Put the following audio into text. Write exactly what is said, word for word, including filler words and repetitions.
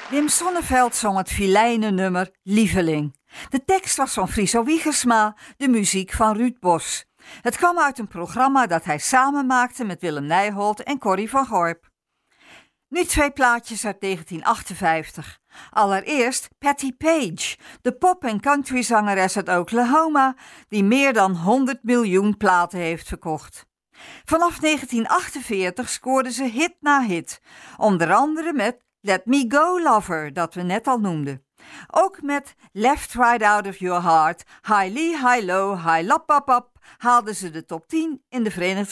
Wim Sonneveld zong het filijne nummer Lieveling. De tekst was van Friso Wiegersma, de muziek van Ruud Bos. Het kwam uit een programma dat hij samen maakte met Willem Nijholt en Corrie van Gorp. Nu twee plaatjes uit negentien achtenvijftig. Allereerst Patti Page, de pop- en countryzangeres uit Oklahoma, die meer dan honderd miljoen platen heeft verkocht. Vanaf negentien achtenveertig scoorde ze hit na hit, onder andere met Let Me Go Lover, dat we net al noemden. Ook met Left Right Out of Your Heart, High Lee, High Low, High Lap Pap Pap haalden ze de top tien in de Verenigde